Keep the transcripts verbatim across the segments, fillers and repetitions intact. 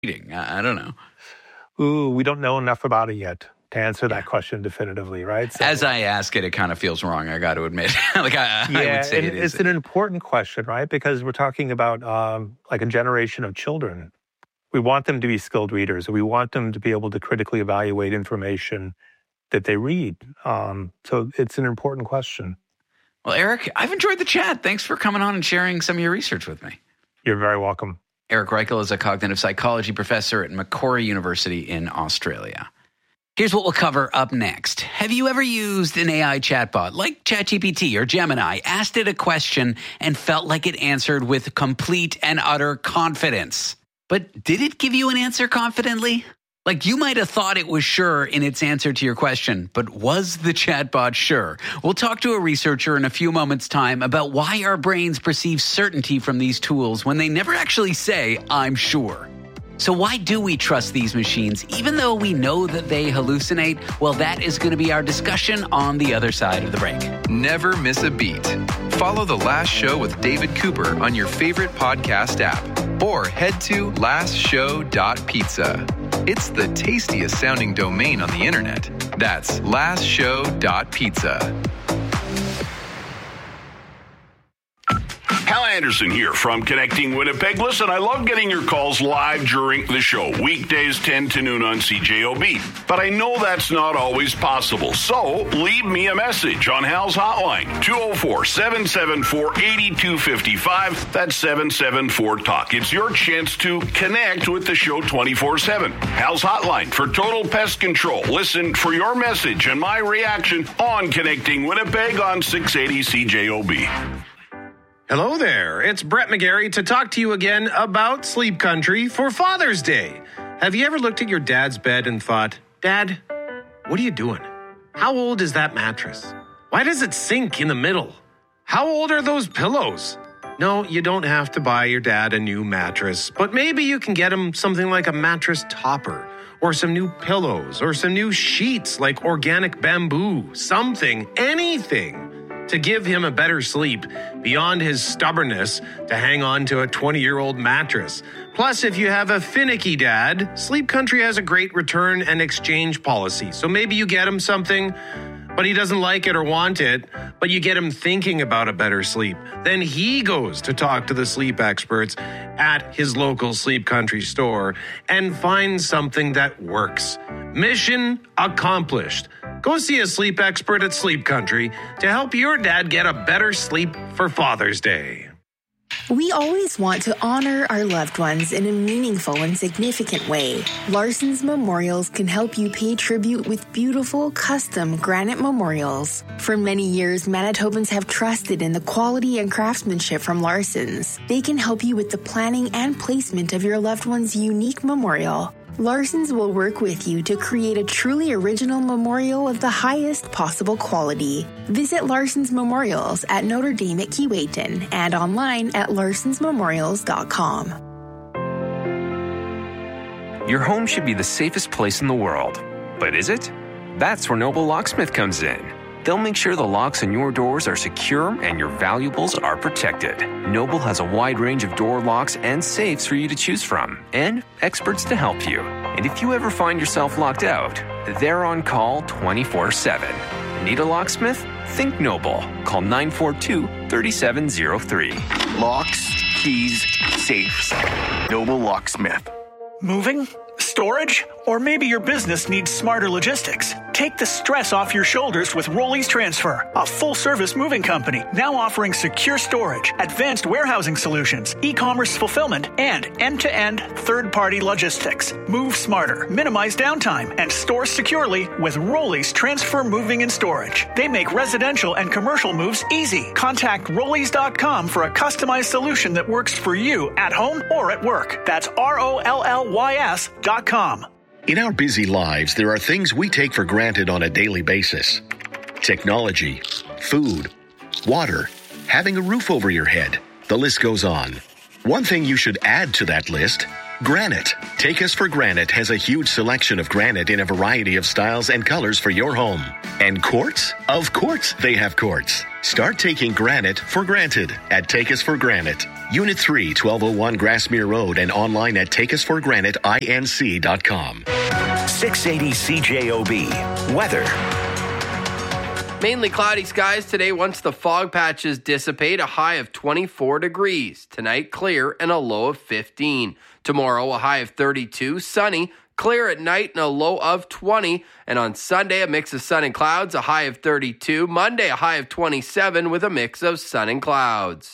reading? I, I don't know. Ooh, we don't know enough about it yet to answer that question definitively, right? So, As I ask it, it kind of feels wrong, I got to admit. like I, yeah, I would say and it it's is. an important question, right? Because we're talking about um, like a generation of children. We want them to be skilled readers. We want them to be able to critically evaluate information that they read. Um, so it's an important question. Well, Eric, I've enjoyed the chat. Thanks for coming on and sharing some of your research with me. You're very welcome. Eric Reichel is a cognitive psychology professor at Macquarie University in Australia. Here's what we'll cover up next. Have you ever used an A I chatbot like ChatGPT or Gemini, asked it a question, and felt like it answered with complete and utter confidence? But did it give you an answer confidently? Like you might have thought it was sure in its answer to your question, but was the chatbot sure? We'll talk to a researcher in a few moments' time about why our brains perceive certainty from these tools when they never actually say, I'm sure. So why do we trust these machines, even though we know that they hallucinate? Well, that is going to be our discussion on the other side of the break. Never miss a beat. Follow The Last Show with David Cooper on your favorite podcast app or head to last show dot pizza. It's the tastiest sounding domain on the internet. That's last show dot pizza. Hal Anderson here from Connecting Winnipeg. Listen, I love getting your calls live during the show, weekdays ten to noon on C J O B. But I know that's not always possible. So leave me a message on Hal's hotline, two oh four, seven seven four, eight two five five. That's seven seven four, talk. It's your chance to connect with the show twenty-four seven. Hal's hotline for total pest control. Listen for your message and my reaction on Connecting Winnipeg on six eighty C J O B. Hello there, it's Brett McGarry to talk to you again about Sleep Country for Father's Day. Have you ever looked at your dad's bed and thought, Dad, what are you doing? How old is that mattress? Why does it sink in the middle? How old are those pillows? No, you don't have to buy your dad a new mattress, but maybe you can get him something like a mattress topper, or some new pillows, or some new sheets like organic bamboo, something, anything, to give him a better sleep beyond his stubbornness to hang on to a twenty-year-old mattress. Plus, if you have a finicky dad, Sleep Country has a great return and exchange policy. So maybe you get him something, but he doesn't like it or want it, but you get him thinking about a better sleep. Then he goes to talk to the sleep experts at his local Sleep Country store and finds something that works. Mission accomplished. Go see a sleep expert at Sleep Country to help your dad get a better sleep for Father's Day. We always want to honor our loved ones in a meaningful and significant way. Larson's Memorials can help you pay tribute with beautiful, custom granite memorials. For many years, Manitobans have trusted in the quality and craftsmanship from Larson's. They can help you with the planning and placement of your loved one's unique memorial. Larson's will work with you to create a truly original memorial of the highest possible quality. Visit Larson's Memorials at Notre Dame at Keewatin and online at larsons memorials dot com. Your home should be the safest place in the world. But is it? That's where Noble Locksmith comes in. They'll make sure the locks on your doors are secure and your valuables are protected. Noble has a wide range of door locks and safes for you to choose from, and experts to help you. And if you ever find yourself locked out, they're on call twenty-four seven. Need a locksmith? Think Noble. Call nine four two, three seven zero three. Locks, keys, safes. Noble Locksmith. Moving? Storage? Or maybe your business needs smarter logistics. Take the stress off your shoulders with Rollies Transfer, a full-service moving company now offering secure storage, advanced warehousing solutions, e-commerce fulfillment, and end-to-end third-party logistics. Move smarter, minimize downtime, and store securely with Rollies Transfer Moving and Storage. They make residential and commercial moves easy. Contact rollies dot com for a customized solution that works for you at home or at work. That's R O L L Y S dot com. In our busy lives, there are things we take for granted on a daily basis. Technology, food, water, having a roof over your head. The list goes on. One thing you should add to that list Granite. Take Us for Granite has a huge selection of granite in a variety of styles and colors for your home. And quartz? Of course they have quartz. Start taking granite for granted at Take Us for Granite. Unit three, twelve oh one Grassmere Road, and online at take us for granite inc dot com. six eighty C J O B. Weather. Mainly cloudy skies today once the fog patches dissipate, a high of twenty-four degrees. Tonight, clear and a low of fifteen. Tomorrow, a high of thirty-two, sunny, clear at night and a low of twenty. And on Sunday, a mix of sun and clouds, a high of thirty-two. Monday, a high of twenty-seven with a mix of sun and clouds.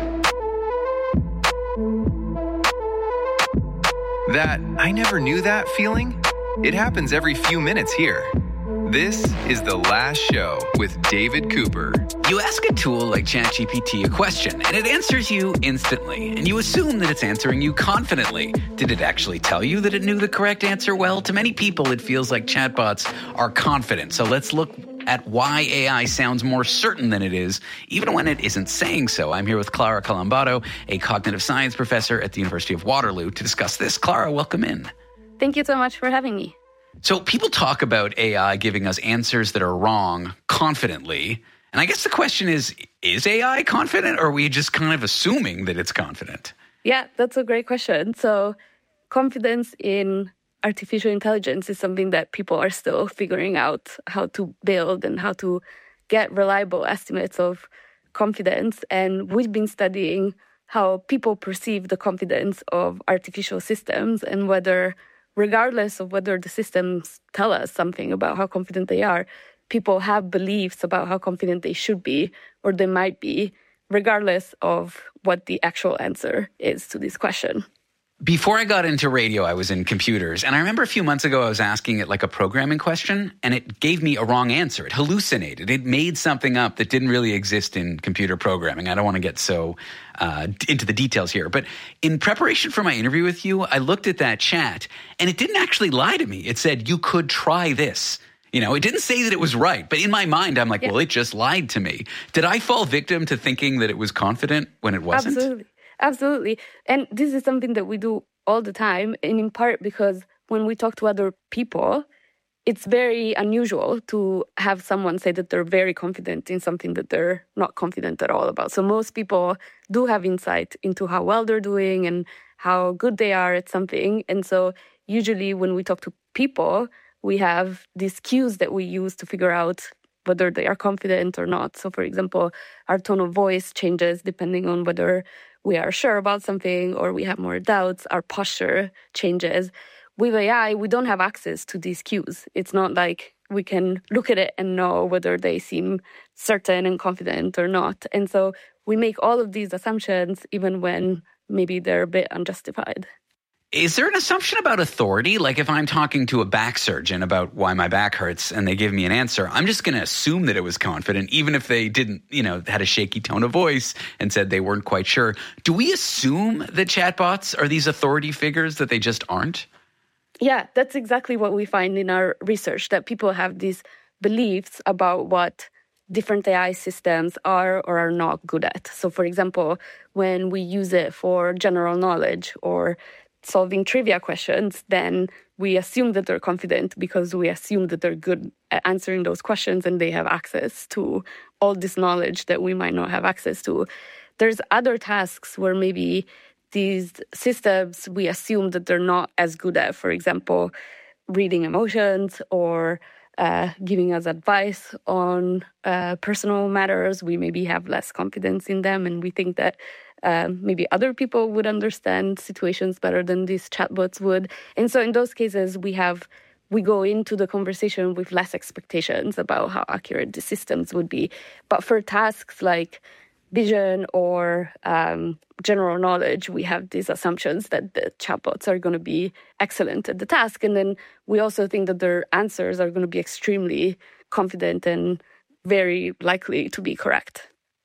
That I never knew that feeling? It happens every few minutes here. This is The Last Show with David Cooper. You ask a tool like ChatGPT a question, and it answers you instantly, and you assume that it's answering you confidently. Did it actually tell you that it knew the correct answer? Well, to many people, it feels like chatbots are confident. So let's look at why A I sounds more certain than it is, even when it isn't saying so. I'm here with Clara Colombato, a cognitive science professor at the University of Waterloo, to discuss this. Clara, welcome in. Thank you so much for having me. So people talk about A I giving us answers that are wrong confidently. And I guess the question is, is A I confident, or are we just kind of assuming that it's confident? Yeah, that's a great question. So confidence in artificial intelligence is something that people are still figuring out how to build and how to get reliable estimates of confidence. And we've been studying how people perceive the confidence of artificial systems and whether, regardless of whether the systems tell us something about how confident they are, people have beliefs about how confident they should be or they might be, regardless of what the actual answer is to this question. Before I got into radio, I was in computers. And I remember a few months ago, I was asking it like a programming question, and it gave me a wrong answer. It hallucinated. It made something up that didn't really exist in computer programming. I don't want to get so uh, into the details here. But in preparation for my interview with you, I looked at that chat, and it didn't actually lie to me. It said, you could try this. You know, it didn't say that it was right. But in my mind, I'm like, yeah. well, it just lied to me. Did I fall victim to thinking that it was confident when it wasn't? Absolutely. Absolutely. And this is something that we do all the time, and in part because when we talk to other people, it's very unusual to have someone say that they're very confident in something that they're not confident at all about. So most people do have insight into how well they're doing and how good they are at something. And so usually when we talk to people, we have these cues that we use to figure out whether they are confident or not. So for example, our tone of voice changes depending on whether we are sure about something or we have more doubts. Our posture changes. With A I, we don't have access to these cues. It's not like we can look at it and know whether they seem certain and confident or not. And so we make all of these assumptions even when maybe they're a bit unjustified. Is there an assumption about authority? Like if I'm talking to a back surgeon about why my back hurts and they give me an answer, I'm just going to assume that it was confident, even if they didn't, you know, had a shaky tone of voice and said they weren't quite sure. Do we assume that chatbots are these authority figures that they just aren't? Yeah, that's exactly what we find in our research, that people have these beliefs about what different A I systems are or are not good at. So for example, when we use it for general knowledge or solving trivia questions, then we assume that they're confident because we assume that they're good at answering those questions and they have access to all this knowledge that we might not have access to. There's other tasks where maybe these systems, we assume that they're not as good at, for example, reading emotions or uh, giving us advice on uh, personal matters. We maybe have less confidence in them, and we think that Um, maybe other people would understand situations better than these chatbots would. And so in those cases, we have we go into the conversation with less expectations about how accurate the systems would be. But for tasks like vision or um, general knowledge, we have these assumptions that the chatbots are going to be excellent at the task. And then we also think that their answers are going to be extremely confident and very likely to be correct.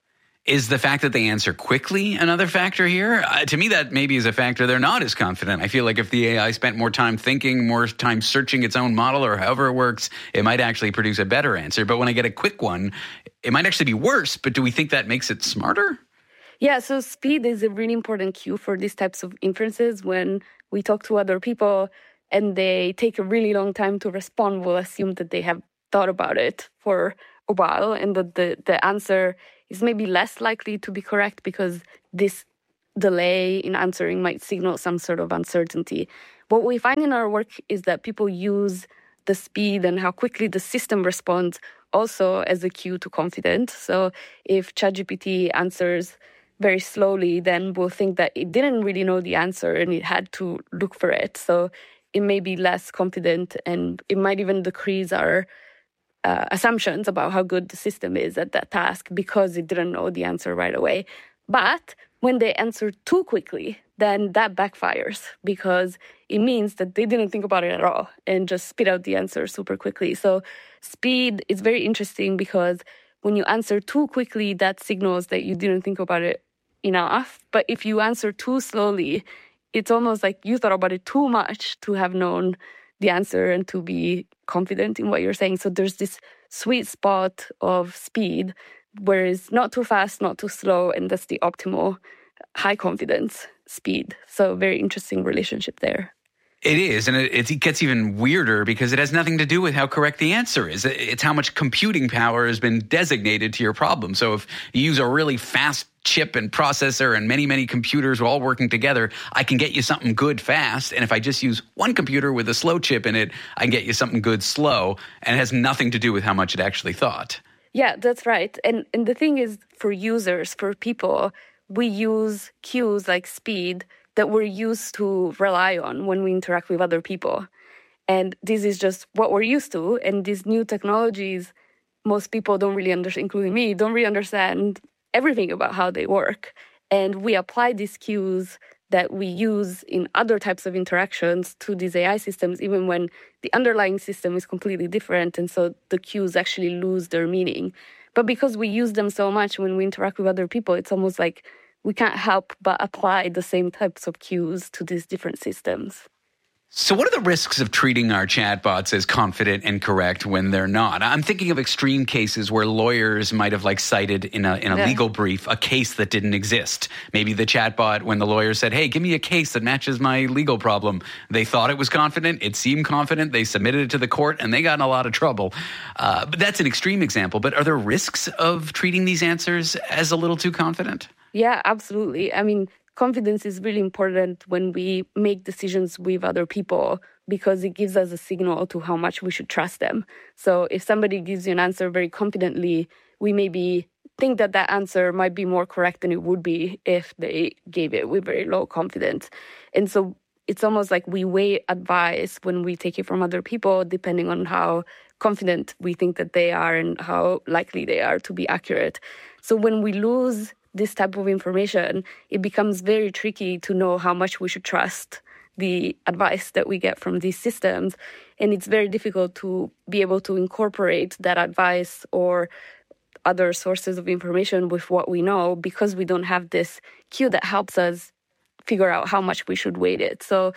Is the fact that they answer quickly another factor here? Uh, to me, that maybe is a factor they're not as confident. I feel like if the A I spent more time thinking, more time searching its own model or however it works, it might actually produce a better answer. But when I get a quick one, it might actually be worse. But do we think that makes it smarter? Yeah, so speed is a really important cue for these types of inferences. When we talk to other people and they take a really long time to respond, we'll assume that they have thought about it for a while and that the, the answer is maybe less likely to be correct because this delay in answering might signal some sort of uncertainty. What we find in our work is that people use the speed and how quickly the system responds also as a cue to confidence. So if ChatGPT answers very slowly, then we'll think that it didn't really know the answer and it had to look for it. So it may be less confident and it might even decrease our uh, assumptions about how good the system is at that task because it didn't know the answer right away. But when they answer too quickly, then that backfires because it means that they didn't think about it at all and just spit out the answer super quickly. So speed is very interesting because when you answer too quickly, that signals that you didn't think about it enough. But if you answer too slowly, it's almost like you thought about it too much to have known the answer and to be confident in what you're saying. So there's this sweet spot of speed where it's not too fast, not too slow, and that's the optimal high confidence speed. So very interesting relationship there. It is, and it, it gets even weirder because it has nothing to do with how correct the answer is. It's how much computing power has been designated to your problem. So if you use a really fast chip and processor and many, many computers all working together, I can get you something good fast. And if I just use one computer with a slow chip in it, I can get you something good slow. And it has nothing to do with how much it actually thought. Yeah, that's right. And and the thing is, for users, for people, we use cues like speed that we're used to rely on when we interact with other people. And this is just what we're used to. And these new technologies, most people don't really understand, including me, don't really understand everything about how they work. And we apply these cues that we use in other types of interactions to these A I systems, even when the underlying system is completely different. And so the cues actually lose their meaning. But because we use them so much when we interact with other people, it's almost like we can't help but apply the same types of cues to these different systems. So what are the risks of treating our chatbots as confident and correct when they're not? I'm thinking of extreme cases where lawyers might have like cited in a in a yeah. legal brief a case that didn't exist. Maybe the chatbot, when the lawyer said, hey, give me a case that matches my legal problem, they thought it was confident, it seemed confident, they submitted it to the court, and they got in a lot of trouble. Uh, but that's an extreme example. But are there risks of treating these answers as a little too confident? Yeah, absolutely. I mean, confidence is really important when we make decisions with other people because it gives us a signal to how much we should trust them. So if somebody gives you an answer very confidently, we maybe think that that answer might be more correct than it would be if they gave it with very low confidence. And so it's almost like we weigh advice when we take it from other people depending on how confident we think that they are and how likely they are to be accurate. So when we lose this type of information, it becomes very tricky to know how much we should trust the advice that we get from these systems. And it's very difficult to be able to incorporate that advice or other sources of information with what we know because we don't have this cue that helps us figure out how much we should weight it. So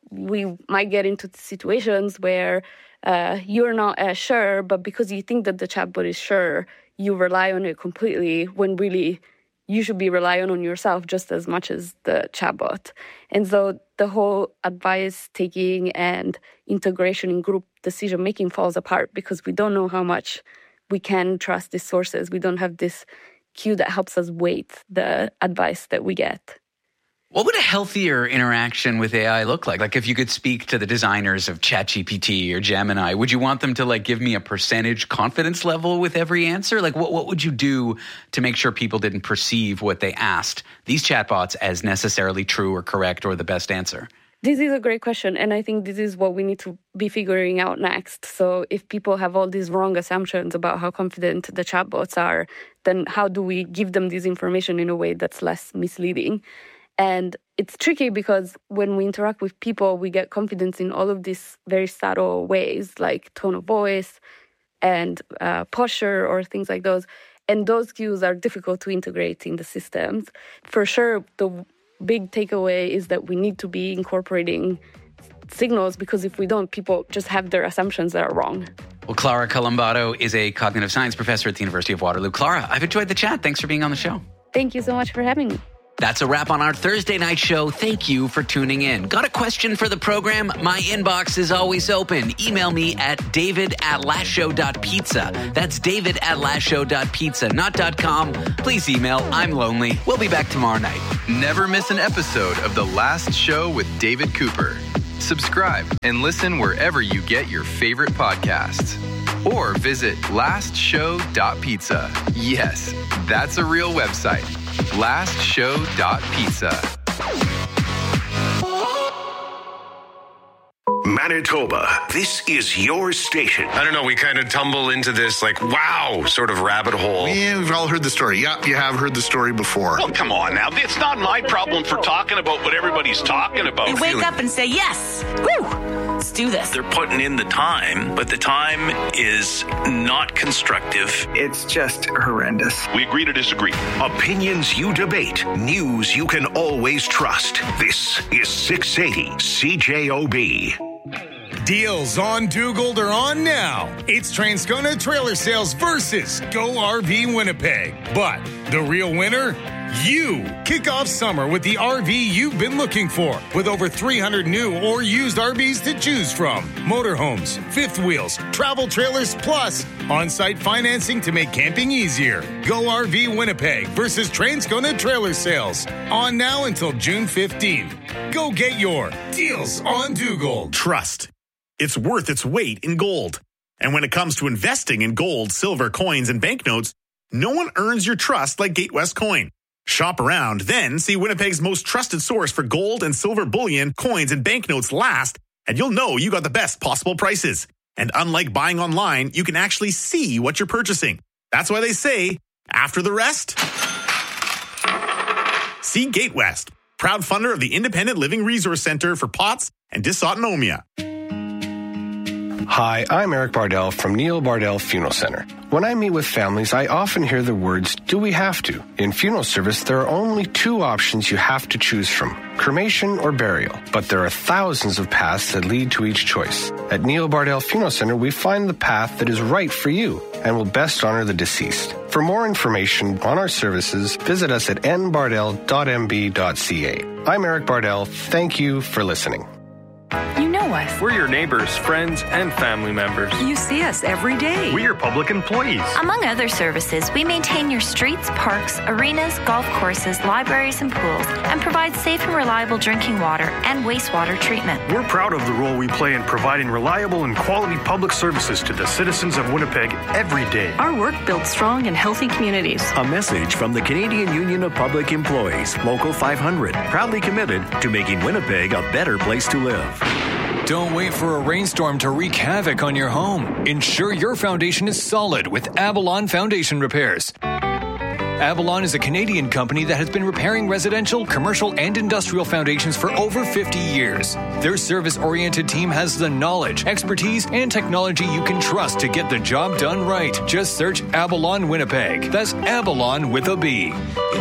we might get into situations where uh, you're not as sure, but because you think that the chatbot is sure, you rely on it completely when really you should be relying on yourself just as much as the chatbot. And so the whole advice taking and integration in group decision making falls apart because we don't know how much we can trust these sources. We don't have this cue that helps us weight the advice that we get. What would a healthier interaction with A I look like? Like if you could speak to the designers of ChatGPT or Gemini, would you want them to like give me a percentage confidence level with every answer? Like what, what would you do to make sure people didn't perceive what they asked these chatbots as necessarily true or correct or the best answer? This is a great question. And I think this is what we need to be figuring out next. So if people have all these wrong assumptions about how confident the chatbots are, then how do we give them this information in a way that's less misleading? And it's tricky because when we interact with people, we get confidence in all of these very subtle ways, like tone of voice and uh, posture or things like those. And those cues are difficult to integrate in the systems. For sure, the big takeaway is that we need to be incorporating signals because if we don't, people just have their assumptions that are wrong. Well, Clara Colombato is a cognitive science professor at the University of Waterloo. Clara, I've enjoyed the chat. Thanks for being on the show. Thank you so much for having me. That's a wrap on our Thursday night show. Thank you for tuning in. Got a question for the program? My inbox is always open. Email me at david at lastshow.pizza. That's david at lastshow.pizza, not .com. Please email. I'm lonely. We'll be back tomorrow night. Never miss an episode of The Last Show with David Cooper. Subscribe and listen wherever you get your favorite podcasts. Or visit last show dot pizza. Yes, that's a real website. last show dot pizza. Manitoba, this is your station. I don't know, we kind of tumble into this, like, wow, sort of rabbit hole. Yeah, we've all heard the story. Yeah, you have heard the story before. Well, come on now. It's not my problem for talking about what everybody's talking about. You wake up and say, yes, woo, let's do this. They're putting in the time, but the time is not constructive. It's just horrendous. We agree to disagree. Opinions you debate, news you can always trust. This is six eighty C J O B. Deals on Dugald are on now. It's Transcona Trailer Sales versus Go R V Winnipeg. But the real winner? You. Kick off summer with the R V you've been looking for, with over three hundred new or used R Vs to choose from. Motorhomes, fifth wheels, travel trailers, plus on-site financing to make camping easier. Go R V Winnipeg versus Transcona Trailer Sales. On now until June fifteenth. Go get your Deals on Dugald. Trust. It's worth its weight in gold. And when it comes to investing in gold, silver, coins, and banknotes, no one earns your trust like Gatewest Coin. Shop around, then see Winnipeg's most trusted source for gold and silver bullion, coins, and banknotes last, and you'll know you got the best possible prices. And unlike buying online, you can actually see what you're purchasing. That's why they say, after the rest, see Gatewest, proud funder of the Independent Living Resource Center for P O T S and Dysautonomia. Hi, I'm Eric Bardell from Neil Bardell Funeral Center. When I meet with families, I often hear the words, do we have to? In funeral service, there are only two options you have to choose from, cremation or burial. But there are thousands of paths that lead to each choice. At Neil Bardell Funeral Center, we find the path that is right for you and will best honor the deceased. For more information on our services, visit us at n bardell dot m b dot c a. I'm Eric Bardell. Thank you for listening. You know us. We're your neighbors, friends, and family members. You see us every day. We're your public employees. Among other services, we maintain your streets, parks, arenas, golf courses, libraries, and pools, and provide safe and reliable drinking water and wastewater treatment. We're proud of the role we play in providing reliable and quality public services to the citizens of Winnipeg every day. Our work builds strong and healthy communities. A message from the Canadian Union of Public Employees, Local five hundred, proudly committed to making Winnipeg a better place to live. Don't wait for a rainstorm to wreak havoc on your home. Ensure your foundation is solid with Avalon Foundation Repairs. Avalon is a Canadian company that has been repairing residential, commercial, and industrial foundations for over fifty years. Their service-oriented team has the knowledge, expertise, and technology you can trust to get the job done right. Just search Avalon Winnipeg. That's Avalon with a B.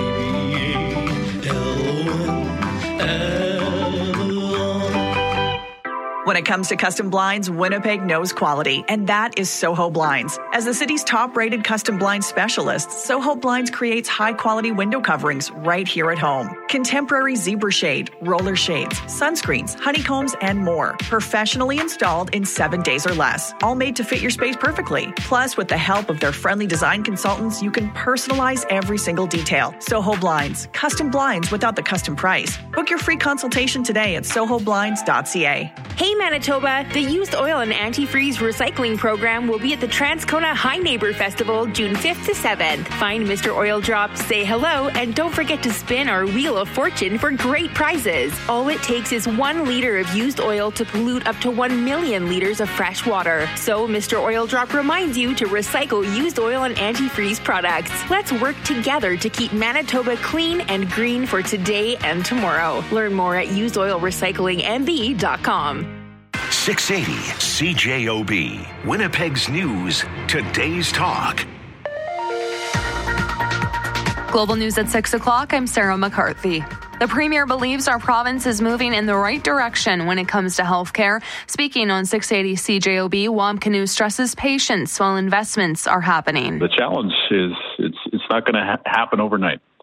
When it comes to custom blinds, Winnipeg knows quality, and that is Soho Blinds. As the city's top-rated custom blind specialist, Soho Blinds creates high-quality window coverings right here at home. Contemporary zebra shade, roller shades, sunscreens, honeycombs, and more. Professionally installed in seven days or less. All made to fit your space perfectly. Plus, with the help of their friendly design consultants, you can personalize every single detail. Soho Blinds. Custom blinds without the custom price. Book your free consultation today at soho blinds dot c a. Hey Manitoba, the Used Oil and Antifreeze Recycling Program will be at the Transcona High Neighbor Festival June fifth to seventh. Find Mister Oil Drop, say hello, and don't forget to spin our Wheel of Fortune for great prizes. All it takes is one liter of used oil to pollute up to one million liters of fresh water. So Mister Oil Drop reminds you to recycle used oil and antifreeze products. Let's work together to keep Manitoba clean and green for today and tomorrow. Learn more at used oil recycling m b dot com. six eighty C J O B, Winnipeg's News, today's talk. Global News at six o'clock, I'm Sarah McCarthy. The Premier believes our province is moving in the right direction when it comes to healthcare. Speaking on six eighty C J O B, Wam Kanu stresses patience while investments are happening. The challenge is it's it's not going to ha- happen overnight.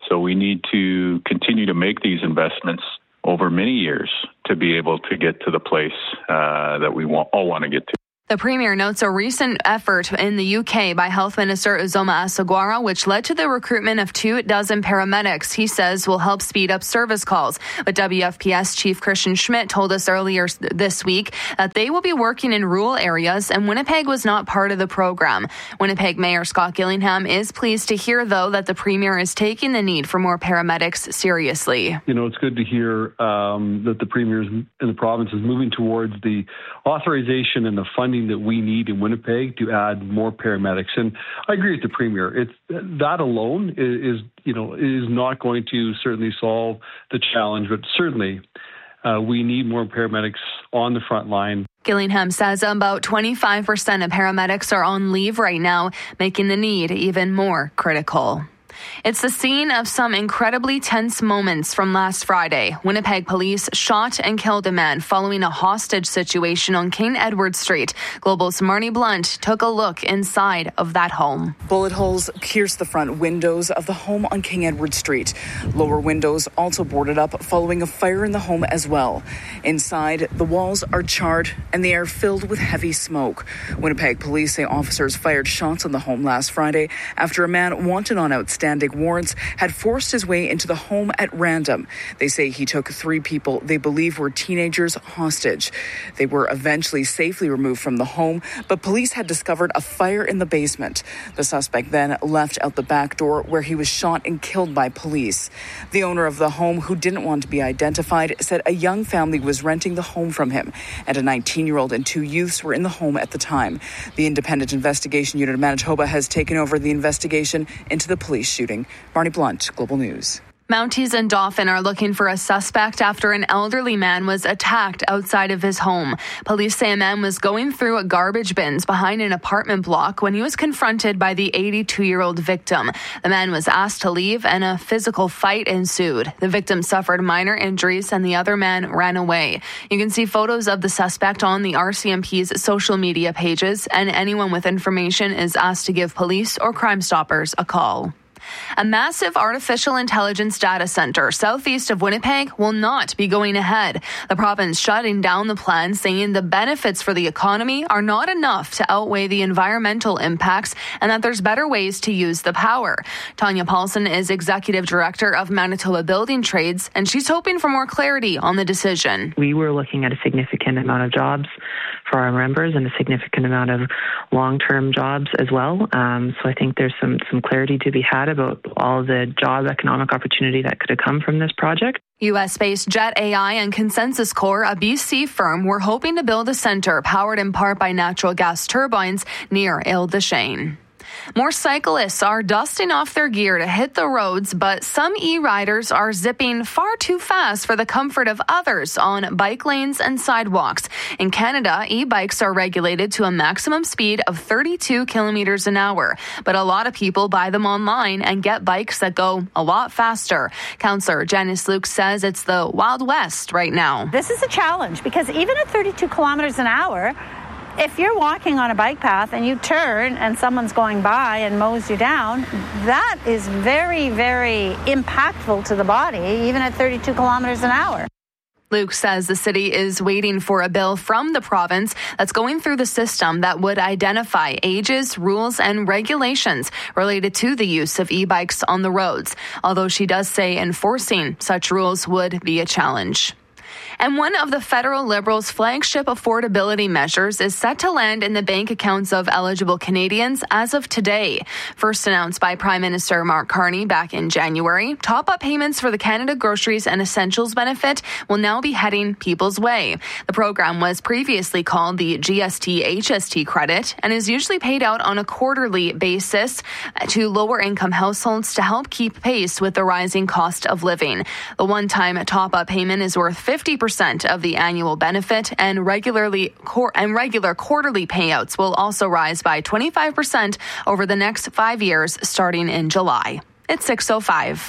So we need to continue to make these investments over many years to be able to get to the place uh, that we want, all want to get to. The Premier notes a recent effort in the U K by Health Minister Uzoma Asogwara, which led to the recruitment of two dozen paramedics, he says will help speed up service calls. But W F P S Chief Christian Schmidt told us earlier this week that they will be working in rural areas, and Winnipeg was not part of the program. Winnipeg Mayor Scott Gillingham is pleased to hear, though, that the Premier is taking the need for more paramedics seriously. You know, it's good to hear um, that the Premier in the province is moving towards the authorization and the funding that we need in Winnipeg to add more paramedics. And I agree with the Premier. It's that alone is, is you know, is not going to certainly solve the challenge, but certainly uh, we need more paramedics on the front line. Gillingham says about twenty-five percent of paramedics are on leave right now, making the need even more critical. It's the scene of some incredibly tense moments from last Friday. Winnipeg police shot and killed a man following a hostage situation on King Edward Street. Global's Marnie Blunt took a look inside of that home. Bullet holes pierced the front windows of the home on King Edward Street. Lower windows also boarded up following a fire in the home as well. Inside, the walls are charred and the air filled with heavy smoke. Winnipeg police say officers fired shots on the home last Friday after a man wanted on outstanding warrants had forced his way into the home at random. They say he took three people they believe were teenagers hostage. They were eventually safely removed from the home, but police had discovered a fire in the basement. The suspect then left out the back door where he was shot and killed by police. The owner of the home, who didn't want to be identified, said a young family was renting the home from him, and a nineteen-year-old and two youths were in the home at the time. The Independent Investigation Unit of Manitoba has taken over the investigation into the police shooting. Marnie Blunt, Global News. Mounties and Dauphin are looking for a suspect after an elderly man was attacked outside of his home. Police say a man was going through a garbage bins behind an apartment block when he was confronted by the eighty-two-year-old victim. The man was asked to leave and a physical fight ensued. The victim suffered minor injuries and the other man ran away. You can see photos of the suspect on the R C M P's social media pages, and anyone with information is asked to give police or Crime Stoppers a call. A massive artificial intelligence data center southeast of Winnipeg will not be going ahead. The province shutting down the plan, saying the benefits for the economy are not enough to outweigh the environmental impacts and that there's better ways to use the power. Tanya Paulson is executive director of Manitoba Building Trades, and she's hoping for more clarity on the decision. We were looking at a significant amount of jobs for our members and a significant amount of long-term jobs as well. Um, so I think there's some, some clarity to be had about all the job economic opportunity that could have come from this project. U S-based Jet A I and Consensus Core, a B C firm, were hoping to build a center powered in part by natural gas turbines near Ile-des-Chênes. More cyclists are dusting off their gear to hit the roads, but some e-riders are zipping far too fast for the comfort of others on bike lanes and sidewalks. In Canada, e-bikes are regulated to a maximum speed of thirty-two kilometers an hour, but a lot of people buy them online and get bikes that go a lot faster. Councillor Janice Luke says it's the Wild West right now. This is a challenge because even at thirty-two kilometers an hour, if you're walking on a bike path and you turn and someone's going by and mows you down, that is very, very impactful to the body, even at thirty-two kilometers an hour. Luke says the city is waiting for a bill from the province that's going through the system that would identify ages, rules, and regulations related to the use of e-bikes on the roads, although she does say enforcing such rules would be a challenge. And one of the federal Liberals' flagship affordability measures is set to land in the bank accounts of eligible Canadians as of today. First announced by Prime Minister Mark Carney back in January, top-up payments for the Canada Groceries and Essentials benefit will now be heading people's way. The program was previously called the G S T H S T credit and is usually paid out on a quarterly basis to lower-income households to help keep pace with the rising cost of living. The one-time top-up payment is worth fifty percent of the annual benefit, and regularly cor- and regular quarterly payouts will also rise by twenty-five percent over the next five years starting in July. It's six oh five.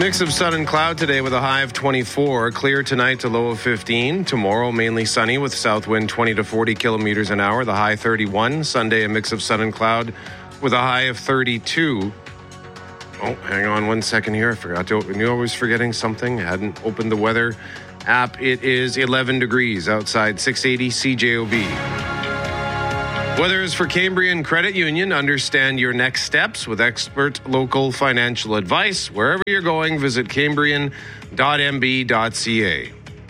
Mix of sun and cloud today with a high of twenty-four. Clear tonight to low of fifteen. Tomorrow, mainly sunny with south wind twenty to forty kilometers an hour. The high thirty-one. Sunday, a mix of sun and cloud with a high of thirty-two. Oh, hang on one second here. I forgot to open. You always forgetting something. I hadn't opened the weather app. It is eleven degrees outside. six eighty C J O B. Weather is for Cambrian Credit Union. Understand your next steps with expert local financial advice. Wherever you're going, visit cambrian dot m b dot c a.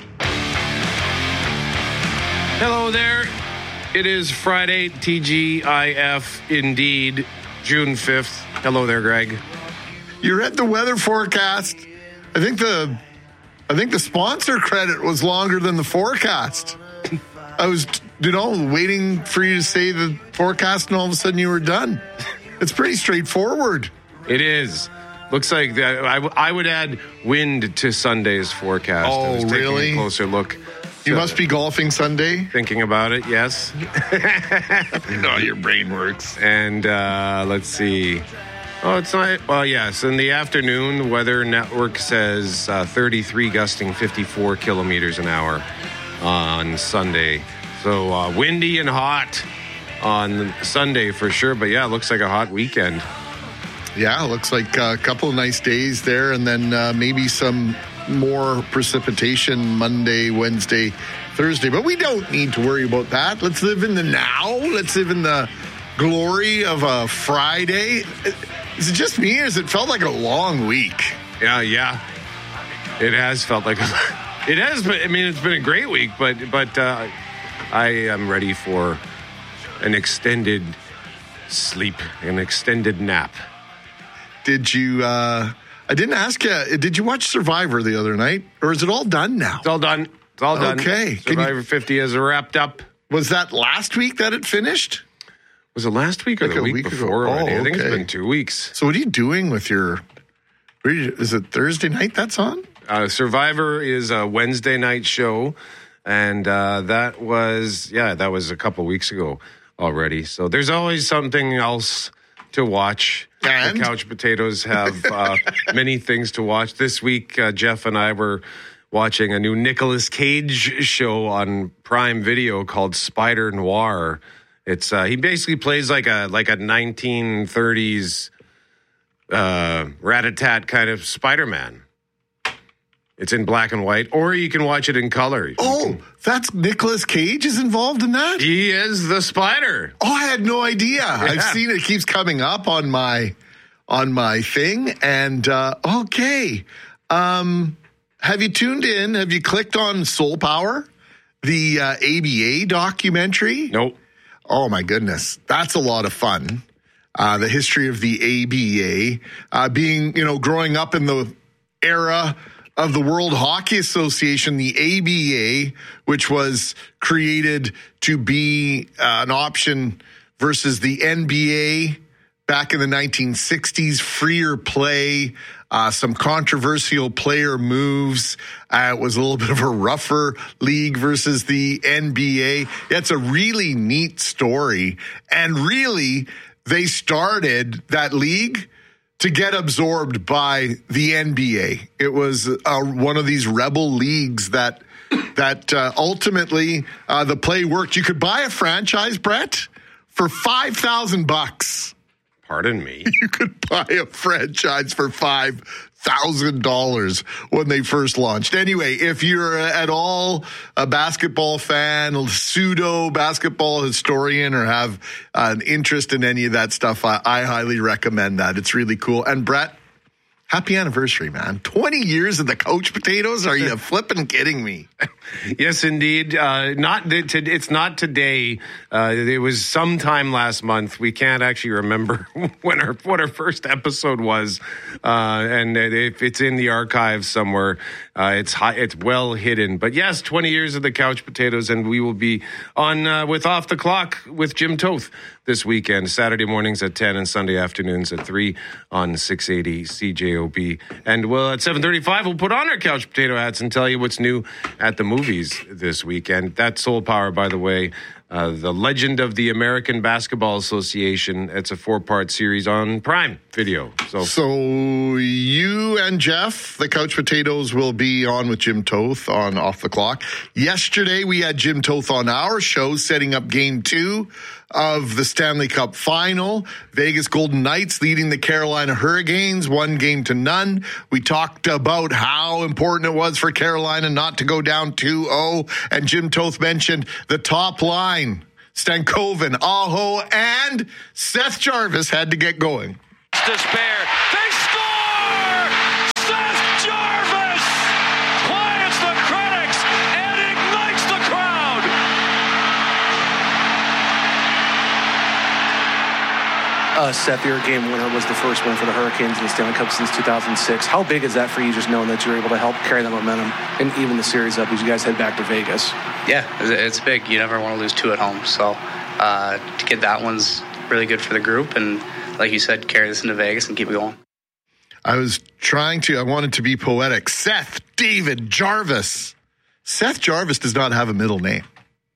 Hello there. It is Friday, T G I F indeed, June fifth. Hello there, Greg. You read the weather forecast. I think the I think the sponsor credit was longer than the forecast. I was, you know, waiting for you to say the forecast, and all of a sudden you were done. It's pretty straightforward. It is. Looks like that. I, w- I would add wind to Sunday's forecast. Oh, I was taking really? a closer look. You So, must be golfing Sunday. thinking about it, yes. No, your brain works. And uh, let's see. Oh, it's not. Well, yes. In the afternoon, the Weather Network says uh, thirty-three gusting fifty-four kilometers an hour on Sunday. So uh, windy and hot on Sunday for sure. But yeah, it looks like a hot weekend. Yeah, looks like a couple of nice days there, and then uh, maybe some more precipitation Monday, Wednesday, Thursday. But we don't need to worry about that. Let's live in the now. Let's live in the glory of a Friday. Is it just me, or has it felt like a long week? Yeah, yeah. It has felt like a, it has been. I mean, it's been a great week, but but uh, I am ready for an extended sleep, an extended nap. Did you? Uh, I didn't ask you. Did you watch Survivor the other night, or is it all done now? It's all done. It's all done. Okay. Survivor you, fifty is wrapped up. Was that last week that it finished? Was it last week or like the week, week before? Ago. Already? Oh, I think okay. it's been two weeks. So what are you doing with your? Is it Thursday night that's on? Uh, Survivor is a Wednesday night show, and uh, that was yeah, that was a couple weeks ago already. So there's always something else to watch. And? The Couch Potatoes have uh, many things to watch. This week, uh, Jeff and I were watching a new Nicolas Cage show on Prime Video called Spider Noir. It's uh, he basically plays like a like a nineteen thirties uh, rat-a-tat kind of Spider-Man. It's in black and white, or you can watch it in color. You Oh, can, that's Nicolas Cage is involved in that? he is the Spider. Oh, I had no idea. Yeah. I've seen it. It keeps coming up on my on my thing. And uh, okay, um, have you tuned in? Have you clicked on Soul Power, the uh, A B A documentary? Nope. Oh my goodness, that's a lot of fun. Uh, the history of the A B A, uh, being, you know, growing up in the era of the World Hockey Association, the A B A, which was created to be uh, an option versus the N B A back in the nineteen sixties, freer play, uh, some controversial player moves. Uh, it was a little bit of a rougher league versus the N B A. That's a really neat story. And really, they started that league to get absorbed by the N B A. It was uh, one of these rebel leagues that that uh, ultimately uh, the play worked. You could buy a franchise, Brett, for five thousand bucks. Pardon me. You could buy a franchise for five thousand dollars when they first launched. Anyway, if you're at all a basketball fan, a pseudo basketball historian, or have an interest in any of that stuff, I, I highly recommend that. It's really cool. And Brett, happy anniversary, man. twenty years of the Couch Potatoes? Are you flipping kidding me? Yes, indeed. Uh, not th- It's not today. Uh, it was sometime last month. We can't actually remember when our what our first episode was, uh, and if it's in the archives somewhere, uh, it's high, it's well hidden. But yes, twenty years of the Couch Potatoes, and we will be on uh, with Off the Clock with Jim Toth this weekend, Saturday mornings at ten and Sunday afternoons at three on six eighty C J O B. And well, at seven thirty-five, we'll put on our Couch Potato hats and tell you what's new at the movies this weekend. That's Soul Power, by the way. Uh, the Legend of the American Basketball Association. It's a four-part series on Prime Video. So, so you and Jeff. The Couch Potatoes will be on with Jim Toth on Off the Clock. Yesterday, we had Jim Toth on our show setting up game two of the Stanley Cup Final. Vegas Golden Knights leading the Carolina Hurricanes one game to none. We talked about how important it was for Carolina not to go down two oh, and Jim Toth mentioned the top line. Stankoven, Aho, and Seth Jarvis had to get going. Despair. They score! Seth Jarvis quiets the critics and ignites the crowd. Uh, Seth, your game winner was the first one for the Hurricanes in the Stanley Cup since two thousand six. How big is that for you, just knowing that you're able to help carry that momentum and even the series up as you guys head back to Vegas? Yeah, it's big. You never want to lose two at home. So uh, to get that one's really good for the group. And like you said, carry this into Vegas and keep it going. I was trying to, I wanted to be poetic. Seth David Jarvis. Seth Jarvis does not have a middle name.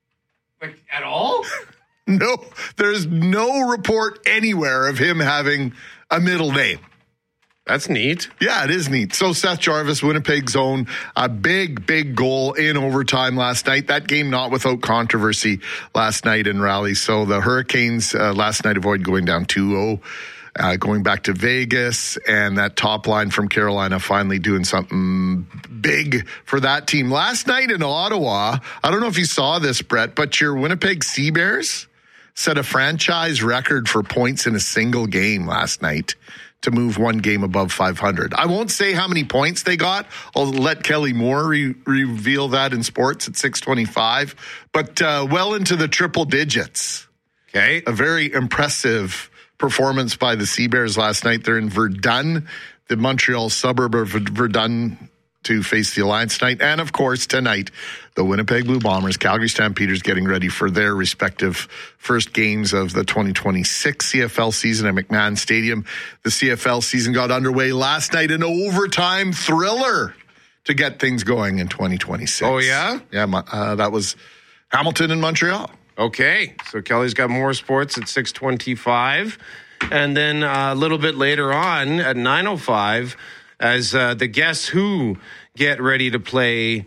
Like, at all? No, there's no report anywhere of him having a middle name. That's neat. Yeah, it is neat. So Seth Jarvis, Winnipeg's own, a big, big goal in overtime last night. That game not without controversy last night in Raleigh. So the Hurricanes uh, last night avoid going down two oh, uh, going back to Vegas, and that top line from Carolina finally doing something big for that team. Last night in Ottawa, I don't know if you saw this, Brett, but your Winnipeg Sea Bears set a franchise record for points in a single game last night to move one game above five hundred. I won't say how many points they got. I'll let Kelly Moore re- reveal that in sports at six twenty-five, but uh, well into the triple digits. Okay. A very impressive performance by the Sea Bears last night. They're in Verdun, the Montreal suburb of Verdun, to face the Alliance tonight. And, of course, tonight, the Winnipeg Blue Bombers, Calgary Stampeders getting ready for their respective first games of the twenty twenty-six C F L season at McMahon Stadium. The C F L season got underway last night, an overtime thriller to get things going in twenty twenty-six. Oh, yeah? Yeah, uh, that was Hamilton and Montreal. Okay, so Kelly's got more sports at six twenty-five. And then uh, a little bit later on at nine oh five, as uh, the Guess Who get ready to play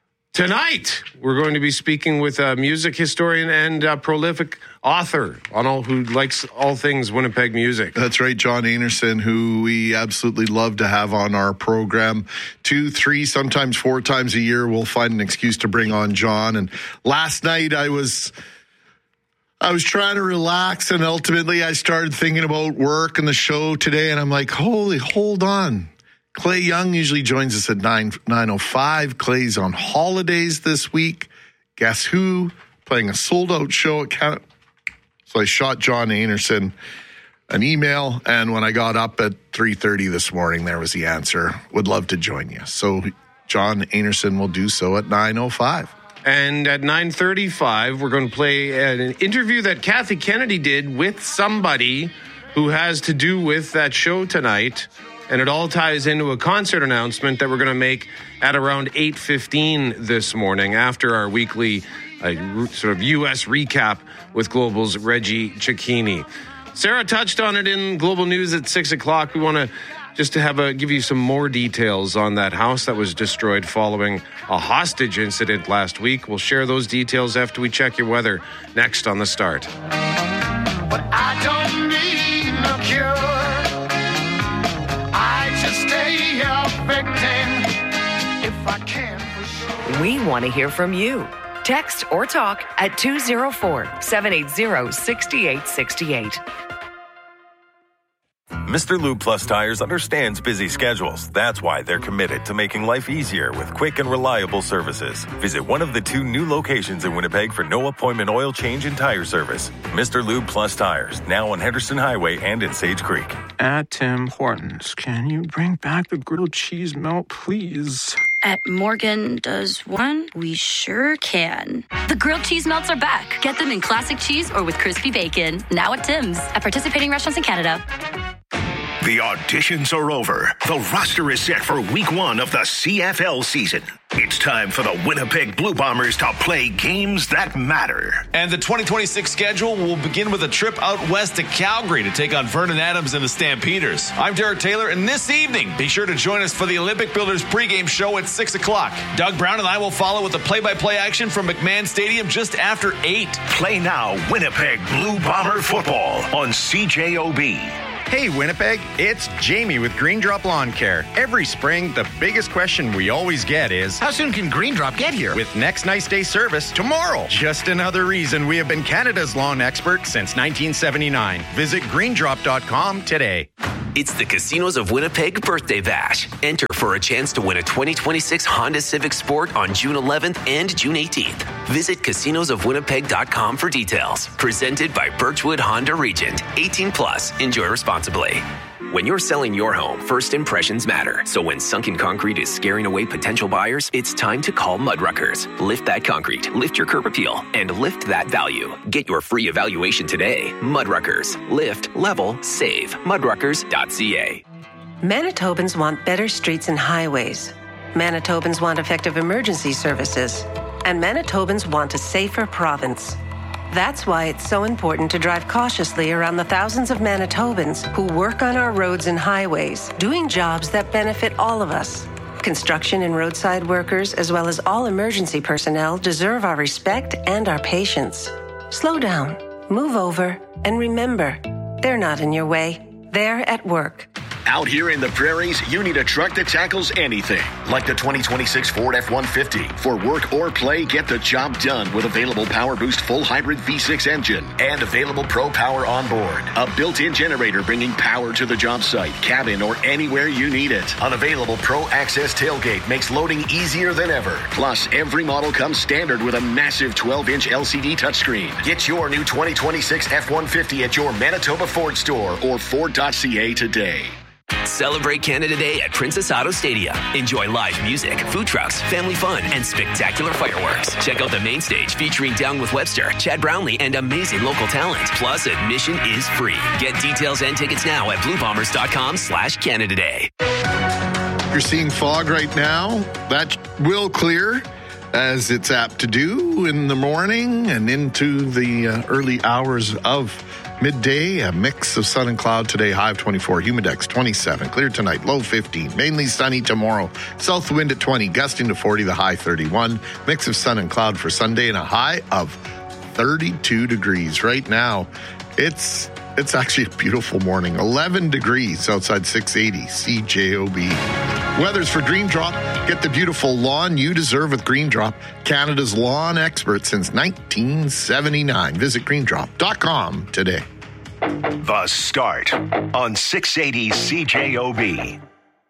tonight. We're going to be speaking with a music historian and a prolific author on all who likes all things Winnipeg music. That's right, John Anderson, who we absolutely love to have on our program. Two, three, sometimes four times a year, we'll find an excuse to bring on John. And last night I was... I was trying to relax, and ultimately I started thinking about work and the show today, and I'm like, holy, hold on. Clay Young usually joins us at nine oh five. Clay's on holidays this week. Guess Who? Playing a sold-out show at Canada. So I shot John Anderson an email, and when I got up at three thirty this morning, there was the answer. Would love to join you. So John Anderson will do so at nine oh five. And at nine thirty-five, we're going to play an interview that Kathy Kennedy did with somebody who has to do with that show tonight. And it all ties into a concert announcement that we're going to make at around eight fifteen this morning after our weekly uh, sort of U S recap with Global's Reggie Cecchini. Sarah touched on it in Global News at six o'clock. We want to just to have a give you some more details on that house that was destroyed following a hostage incident last week. We'll share those details after we check your weather next on The Start. But I don't need no cure. I just stay a victim if I can for sure. We want to hear from you. Text or talk at two oh four, seven eight zero, six eight six eight. Mister Lube Plus Tires understands busy schedules. That's why they're committed to making life easier with quick and reliable services. Visit one of the two new locations in Winnipeg for no appointment oil change and tire service. Mister Lube Plus Tires, now on Henderson Highway and in Sage Creek. At Tim Hortons, can you bring back the grilled cheese melt, please? At Morgan Does One, we sure can. The grilled cheese melts are back. Get them in classic cheese or with crispy bacon. Now at Tim's. At participating restaurants in Canada. The auditions are over. The roster is set for week one of the C F L season. It's time for the Winnipeg Blue Bombers to play games that matter. And the twenty twenty-six schedule will begin with a trip out west to Calgary to take on Vernon Adams and the Stampeders. I'm Derek Taylor, and this evening, be sure to join us for the Olympic Builders pregame show at six o'clock. Doug Brown and I will follow with the play-by-play action from McMahon Stadium just after eight. Play now Winnipeg Blue Bomber football on C J O B. Hey Winnipeg, it's Jamie with Green Drop Lawn Care. Every spring, the biggest question we always get is, how soon can Green Drop get here? With next nice day service tomorrow. Just another reason we have been Canada's lawn expert since nineteen seventy-nine. Visit green drop dot com today. It's the Casinos of Winnipeg Birthday Bash. Enter for a chance to win a twenty twenty-six Honda Civic Sport on June eleventh and June eighteenth. Visit casinos of winnipeg dot com for details. Presented by Birchwood Honda Regent. eighteen plus. Enjoy responsibly. When you're selling your home, first impressions matter. So when sunken concrete is scaring away potential buyers, it's time to call Mudruckers. Lift that concrete, lift your curb appeal, and lift that value. Get your free evaluation today. Mudruckers. Lift, level, save. mudruckers dot c a. Manitobans want better streets and highways. Manitobans want effective emergency services. And Manitobans want a safer province. That's why it's so important to drive cautiously around the thousands of Manitobans who work on our roads and highways, doing jobs that benefit all of us. Construction and roadside workers, as well as all emergency personnel, deserve our respect and our patience. Slow down, move over, and remember, they're not in your way. They're at work. Out here in the prairies, you need a truck that tackles anything, like the twenty twenty-six Ford F one fifty. For work or play, get the job done with available Power Boost full hybrid V six engine and available Pro Power on board. A built-in generator bringing power to the job site, cabin, or anywhere you need it. An available Pro Access tailgate makes loading easier than ever. Plus, every model comes standard with a massive twelve-inch L C D touchscreen. Get your new twenty twenty-six F one fifty at your Manitoba Ford store or ford dot c a today. Celebrate Canada Day at Princess Auto Stadium. Enjoy live music, food trucks, family fun, and spectacular fireworks. Check out the main stage featuring Down with Webster, Chad Brownlee, and amazing local talent. Plus, admission is free. Get details and tickets now at blue bombers dot com slash Canada Day. You're seeing fog right now. That will clear, as it's apt to do in the morning and into the uh, early hours of midday. A mix of sun and cloud today, high of twenty-four, humidex twenty-seven, clear tonight, low fifteen, mainly sunny tomorrow, south wind at twenty, gusting to forty, the high thirty-one, mix of sun and cloud for Sunday, and a high of thirty-two degrees. Right now, it's it's actually a beautiful morning, eleven degrees outside six eighty C J O B. Weather's for Green Drop. Get the beautiful lawn you deserve with Green Drop, Canada's lawn expert since nineteen seventy-nine. Visit green drop dot com today. The Start on six eighty C J O B.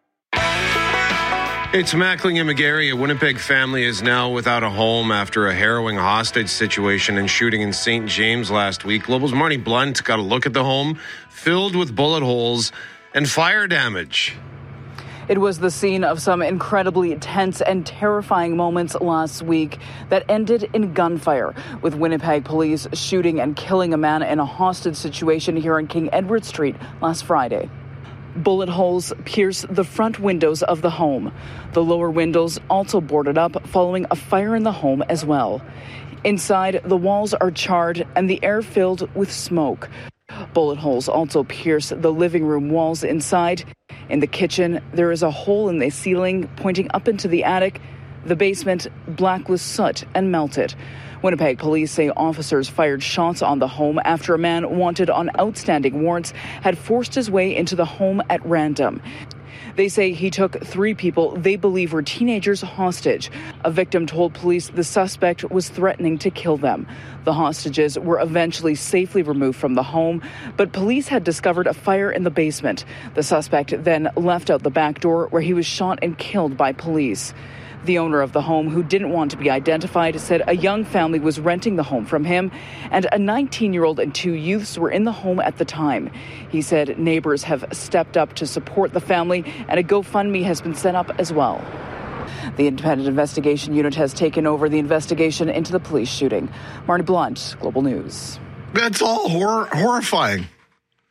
It's Mackling and McGarry. A Winnipeg family is now without a home after a harrowing hostage situation and shooting in Saint James last week. Global's Marnie Blunt got a look at the home, filled with bullet holes and fire damage. It was the scene of some incredibly tense and terrifying moments last week that ended in gunfire, with Winnipeg police shooting and killing a man in a hostage situation here on King Edward Street last Friday. Bullet holes pierce the front windows of the home. The lower windows also boarded up following a fire in the home as well. Inside, the walls are charred and the air filled with smoke. Bullet holes also pierce the living room walls inside. In the kitchen, there is a hole in the ceiling pointing up into the attic. The basement, black with soot and melted. Winnipeg police say officers fired shots on the home after a man wanted on outstanding warrants had forced his way into the home at random. They say he took three people they believe were teenagers hostage. A victim told police the suspect was threatening to kill them. The hostages were eventually safely removed from the home, but police had discovered a fire in the basement. The suspect then left out the back door, where he was shot and killed by police. The owner of the home, who didn't want to be identified, said a young family was renting the home from him, and a nineteen-year-old and two youths were in the home at the time. He said neighbors have stepped up to support the family, and a GoFundMe has been set up as well. The independent investigation unit has taken over the investigation into the police shooting. Marnie Blunt, Global News. That's all hor- horrifying.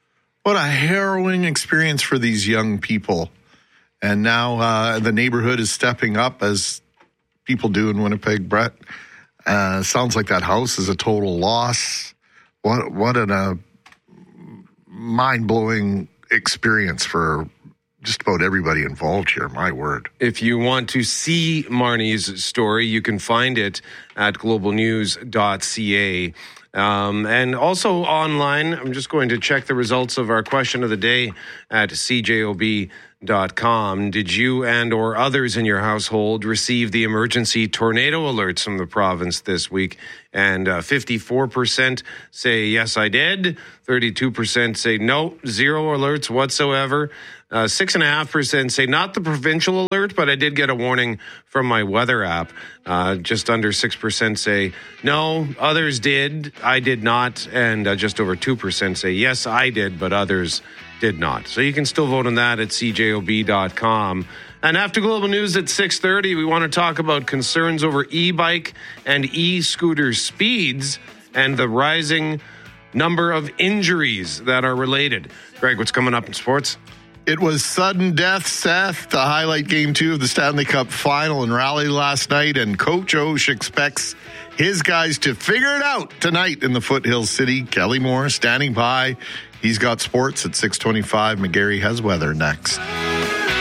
what a harrowing experience for these young people. And now uh, the neighborhood is stepping up, as people do in Winnipeg, Brett. Uh, sounds like that house is a total loss. What what an uh, mind-blowing experience for just about everybody involved here, my word. If you want to see Marnie's story, you can find it at global news dot c a. Um, and also online, I'm just going to check the results of our question of the day at c j o b dot com. Did you and or others in your household receive the emergency tornado alerts from the province this week? And uh, fifty-four percent say, yes, I did. thirty-two percent say, no, zero alerts whatsoever. Uh, six point five percent say not the provincial alert, but I did get a warning from my weather app. Uh, just under six percent say, no, others did. I did not. And uh, just over two percent say, yes, I did, but others did not. So you can still vote on that at c j o b dot com. And after Global News at six thirty, we want to talk about concerns over e-bike and e-scooter speeds and the rising number of injuries that are related. Greg, what's coming up in sports? It was sudden death, Seth, to highlight game two of the Stanley Cup final in Raleigh last night, and Coach Osh expects his guys to figure it out tonight in the Foothills City. Kelly Moore standing by. He's got sports at six twenty-five. McGarry has weather next.